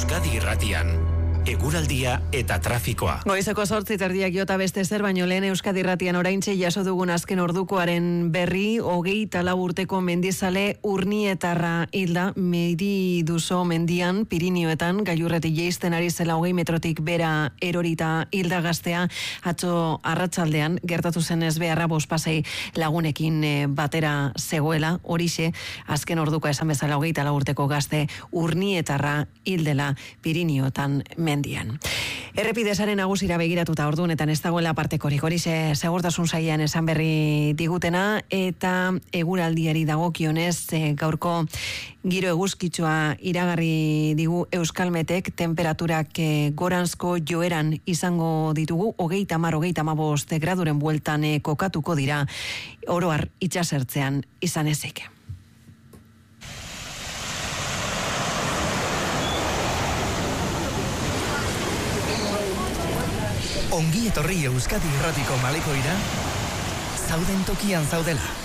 Euskadi Irratian, eguraldia eta trafikoa. Goizeko 8:30 jota beste zer baino lehen Euskadi Irratian oraintxe jaso dugun azken ordukoaren berri, 24 urteko mendizale Urnietarra hilda Meriduso mendian Pirinioetan gailurretik jaisten ari zela 20 metrotik bera erorita hilda gaztea atzo arratsaldean gertatu zenez beharra bospasei lagunekin batera zegoela, horixe azken orduko esan bezala 24 urteko gazte Urnietarra hildela Pirinioetan mendian. Errepidesaren nagusira begiratuta ordunetan ez dagoela partekorik, horixe segurtasun sailean esan berri digutena, eta eguraldiari dagokionez gaurko giro eguzkitsua iragarri digu Euskalmetek, temperaturak goranzko joeran izango ditugu, 30-35 graduren bueltan kokatuko dira, oro har itsasertzean izan ezik. Ongi etorri Euskadi Irratiko malekoira, zauden tokian zaudela.